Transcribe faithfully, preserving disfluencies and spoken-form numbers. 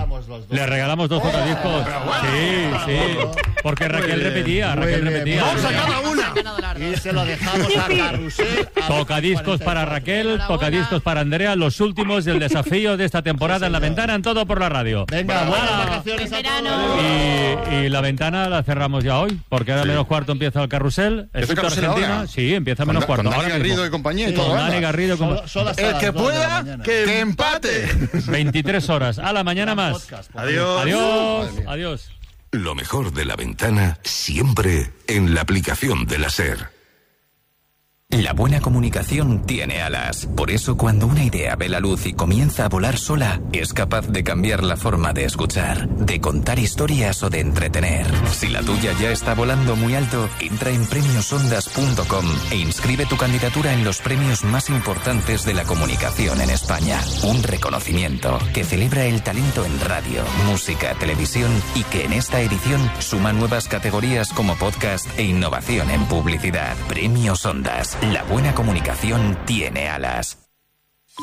Le regalamos dos tocadiscos. Sí, sí. Porque Raquel repetía, Raquel repetía. Vamos a cada una. Y se lo dejamos a Carrusel. Tocadiscos para Raquel, tocadiscos para Andrea, los últimos del desafío de esta temporada en La Ventana, en Todo por la Radio. Venga, buenas vacaciones a todos. Y, y La Ventana la cerramos ya hoy, porque ahora Sí. menos cuarto empieza el Carrusel. ¿Empieza el Carrusel Argentina, ahora? sí, empieza Con menos Da- cuarto. con Dani ahora Garrido mismo. y compañía y Sí, todo, Con venga. Dani Garrido. como- Solo, solo hasta El las que dos de la pueda, mañana. que empate. veintitrés horas. A la mañana más. Podcast, por Adiós. Adiós. Madre mía. Adiós. Lo mejor de La Ventana siempre en la aplicación de la SER. La buena comunicación tiene alas. Por eso, cuando una idea ve la luz y comienza a volar sola, es capaz de cambiar la forma de escuchar, de contar historias o de entretener. Si la tuya ya está volando muy alto, entra en premios ondas punto com e inscribe tu candidatura en los premios más importantes de la comunicación en España. Un reconocimiento que celebra el talento en radio, música, televisión y que en esta edición suma nuevas categorías como podcast e innovación en publicidad. Premios Ondas. La buena comunicación tiene alas.